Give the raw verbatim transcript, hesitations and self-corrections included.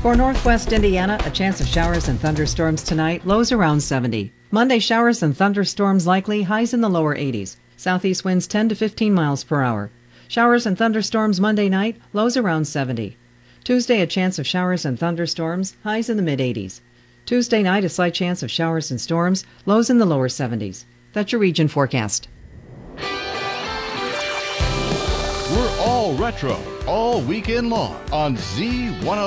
For northwest Indiana, a chance of showers and thunderstorms tonight, lows around seventy. Monday, showers and thunderstorms likely, highs in the lower eighties. Southeast winds ten to fifteen miles per hour. Showers and thunderstorms Monday night, lows around seventy. Tuesday, a chance of showers and thunderstorms, highs in the mid-eighties. Tuesday night, a slight chance of showers and storms, lows in the lower seventies. That's your region forecast. We're all retro, all weekend long on Z one oh